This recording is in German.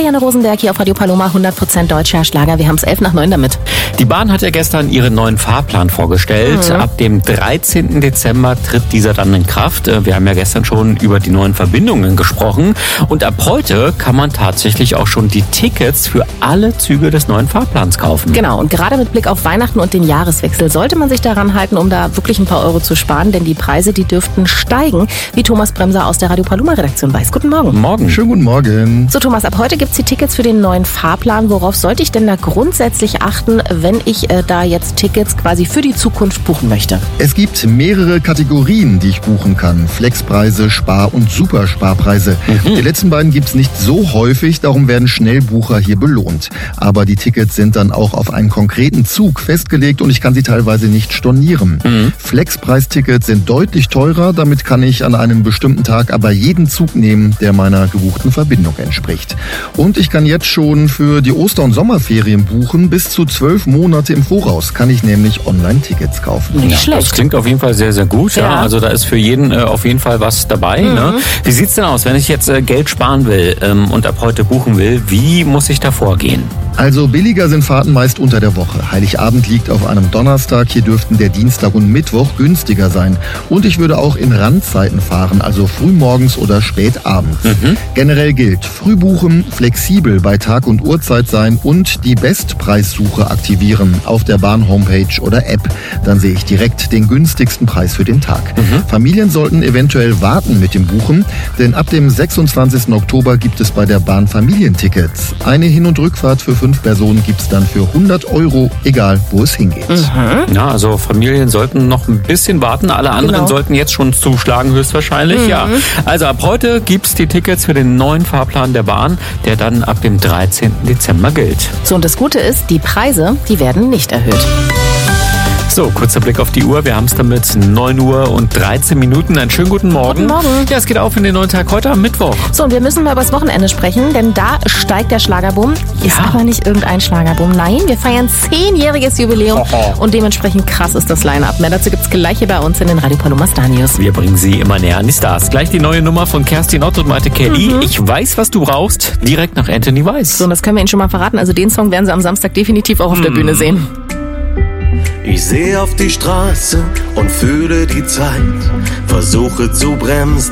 Marianne Rosenberg hier auf Radio Paloma, 100% deutscher Schlager. Wir haben es 8:11 damit. Die Bahn hat ja gestern ihren neuen Fahrplan vorgestellt. Ab dem 13. Dezember tritt dieser dann in Kraft. Wir haben ja gestern schon über die neuen Verbindungen gesprochen. Und ab heute kann man tatsächlich auch schon die Tickets für alle Züge des neuen Fahrplans kaufen. Genau, und gerade mit Blick auf Weihnachten und den Jahreswechsel sollte man sich daran halten, um da wirklich ein paar Euro zu sparen, denn die Preise, die dürften steigen, wie Thomas Bremser aus der Radio Paloma Redaktion weiß. Guten Morgen. Morgen. Schönen guten Morgen. So Thomas, ab heute gibt's die Tickets für den neuen Fahrplan. Worauf sollte ich denn da grundsätzlich achten, wenn ich da jetzt Tickets quasi für die Zukunft buchen möchte? Es gibt mehrere Kategorien, die ich buchen kann. Flexpreise, Spar- und Supersparpreise. Die letzten beiden gibt's nicht so häufig, darum werden Schnellbucher hier belohnt. Aber die Tickets sind dann auch auf einen konkreten Zug festgelegt und ich kann sie teilweise nicht stornieren. Flexpreistickets sind deutlich teurer, damit kann ich an einem bestimmten Tag aber jeden Zug nehmen, der meiner gebuchten Verbindung entspricht. Und ich kann jetzt schon für die Oster- und Sommerferien buchen. Bis zu 12 Monate im Voraus kann ich nämlich Online-Tickets kaufen. Nicht schlecht. Das klingt auf jeden Fall sehr, sehr gut. Ja. Also da ist für jeden auf jeden Fall was dabei. Ne? Wie sieht's denn aus, wenn ich jetzt Geld sparen will und ab heute buchen will? Wie muss ich da vorgehen? Also billiger sind Fahrten meist unter der Woche. Heiligabend liegt auf einem Donnerstag, hier dürften der Dienstag und Mittwoch günstiger sein. Und ich würde auch in Randzeiten fahren, also frühmorgens oder spät abends. Generell gilt, früh buchen, flexibel bei Tag und Uhrzeit sein und die Bestpreissuche aktivieren auf der Bahn-Homepage oder App. Dann sehe ich direkt den günstigsten Preis für den Tag. Familien sollten eventuell warten mit dem Buchen, denn ab dem 26. Oktober gibt es bei der Bahn Familientickets. Eine Hin- und Rückfahrt für 5 Personen gibt's dann für 100 €, egal wo es hingeht. Ja, also Familien sollten noch ein bisschen warten. Alle anderen sollten jetzt schon zuschlagen, höchstwahrscheinlich. Ja. Also ab heute gibt's die Tickets für den neuen Fahrplan der Bahn, der dann ab dem 13. Dezember gilt. So, und das Gute ist, die Preise, die werden nicht erhöht. So, kurzer Blick auf die Uhr. Wir haben es damit 9:13. Einen schönen guten Morgen. Guten Morgen. Ja, es geht auf in den neuen Tag heute am Mittwoch. So, und wir müssen mal über das Wochenende sprechen, denn da steigt der Schlagerboom. Ist aber nicht irgendein Schlagerboom. Nein, wir feiern 10-jähriges Jubiläum und dementsprechend krass ist das Line-Up. Mehr dazu gibt's gleich hier bei uns in den Radio Paloma Star News. Wir bringen Sie immer näher an die Stars. Gleich die neue Nummer von Kerstin Ott und Maite Kelly. Ich weiß, was du brauchst. Direkt nach Anthony Weiss. So, und das können wir Ihnen schon mal verraten. Also den Song werden Sie am Samstag definitiv auch auf der Bühne sehen. Ich sehe auf die Straße und fühle die Zeit, versuche zu bremsen.